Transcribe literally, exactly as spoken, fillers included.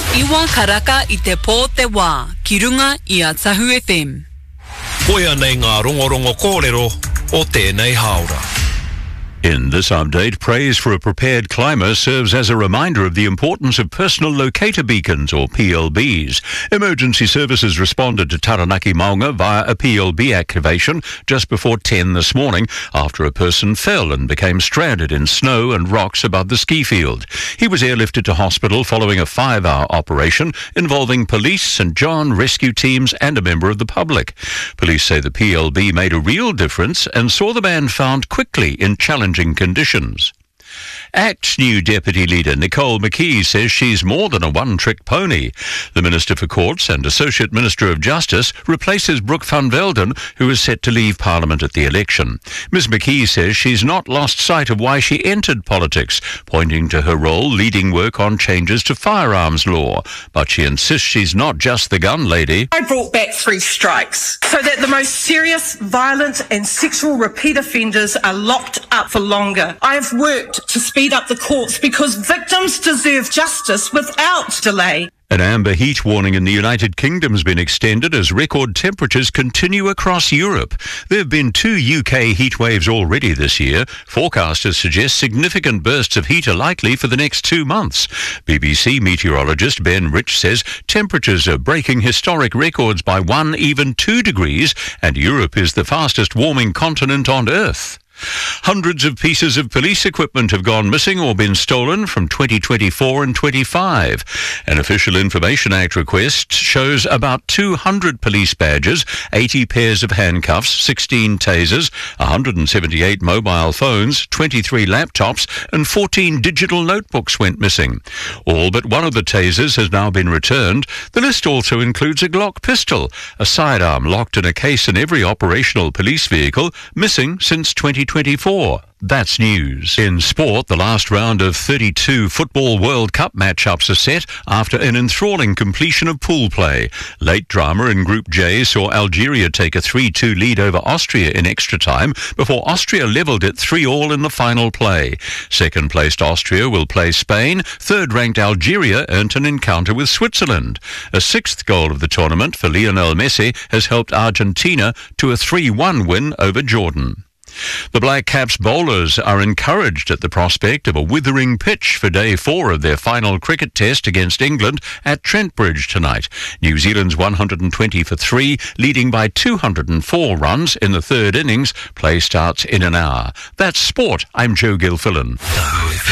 Iwa karaka I te pō te wā, ki runga I a Tahu F M. Koia nei ngā rongorongo kōrero o tēnei haora. In this update, praise for a prepared climber serves as a reminder of the importance of personal locator beacons, or P L Bs. Emergency services responded to Taranaki Maunga via a P L B activation just before ten this morning after a person fell and became stranded in snow and rocks above the ski field. He was airlifted to hospital following a five-hour operation involving police, St John rescue teams and a member of the public. Police say the P L B made a real difference and saw the man found quickly in challenging conditions. ACT's new Deputy Leader, Nicole McKee, says she's more than a one-trick pony. The Minister for Courts and Associate Minister of Justice replaces Brooke van Velden, who is set to leave Parliament at the election. Miz McKee says she's not lost sight of why she entered politics, pointing to her role leading work on changes to firearms law. But she insists she's not just the gun lady. I brought back three strikes so that the most serious, violent and sexual repeat offenders are locked up for longer. I have worked to speed up the courts because victims deserve justice without delay. An amber heat warning in the United Kingdom has been extended as record temperatures continue across Europe. There have been two U K heat waves already this year. Forecasters suggest significant bursts of heat are likely for the next two months. B B C meteorologist Ben Rich says temperatures are breaking historic records by one, even two degrees, and Europe is the fastest warming continent on Earth. Hundreds of pieces of police equipment have gone missing or been stolen from twenty twenty-four and twenty-five. An Official Information Act request shows about two hundred police badges, eighty pairs of handcuffs, sixteen tasers, one hundred seventy-eight mobile phones, twenty-three laptops and fourteen digital notebooks went missing. All but one of the tasers has now been returned. The list also includes a Glock pistol, a sidearm locked in a case in every operational police vehicle, missing since twenty twenty-four. That's news. In sport, the last round of thirty-two Football World Cup matchups are set after an enthralling completion of pool play. Late drama in Group J saw Algeria take a three two lead over Austria in extra time before Austria levelled it three all in the final play. Second-placed Austria will play Spain. Third-ranked Algeria earned an encounter with Switzerland. A sixth goal of the tournament for Lionel Messi has helped Argentina to a three one win over Jordan. The Black Caps bowlers are encouraged at the prospect of a withering pitch for day four of their final cricket test against England at Trent Bridge tonight. New Zealand's one hundred twenty for three, leading by two hundred four runs in the third innings. Play starts in an hour. That's sport. I'm Joe Gilfillan.